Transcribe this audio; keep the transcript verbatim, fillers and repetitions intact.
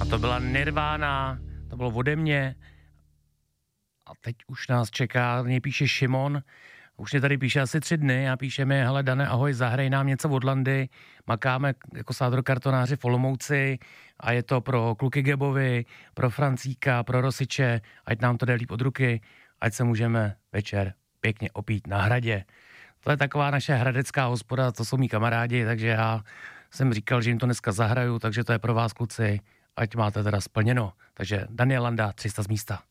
to byla Nirvana, to bylo ode mě. A teď už nás čeká, mě píše Šimon, už mě tady píše asi tři dny a píše mi, hele Dane, ahoj, zahraj nám něco od Landy, makáme jako sádrokartonáři v Olomouci a je to pro kluky Gebovi, pro Francíka, pro Rosiče, ať nám to jde líp od ruky, ať se můžeme večer pěkně opít na hradě. To je taková naše hradecká hospoda, to jsou mý kamarádi, takže já jsem říkal, že jim to dneska zahraju, takže to je pro vás kluci, ať máte teda splněno. Takže Daniel Landa, tři sta z místa.